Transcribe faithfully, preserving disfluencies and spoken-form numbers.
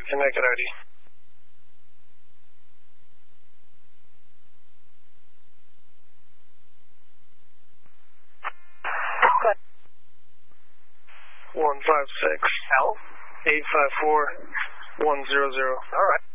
Connected I D. One five six L eight five four one zero zero. All right.